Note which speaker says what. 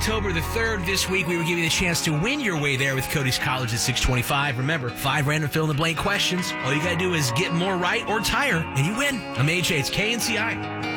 Speaker 1: October the 3rd this week, we were giving you the chance to win your way there with Cody's College at 625. Remember, 5 random fill-in-the-blank questions. All you got to do is get more right or tire, and you win. I'm AJ. It's KNCI.